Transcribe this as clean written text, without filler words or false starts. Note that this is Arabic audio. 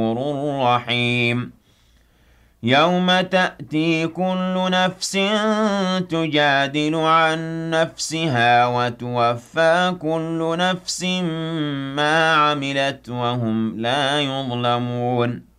غَفُورٌ رَّحِيمٌ يَوْمَ تَأْتِي كُلُّ نَفْسٍ تُجَادِلُ عَن نَّفْسِهَا وَتُوَفَّىٰ كُلُّ نَفْسٍ مَّا عَمِلَتْ وَهُمْ لَا يُظْلَمُونَ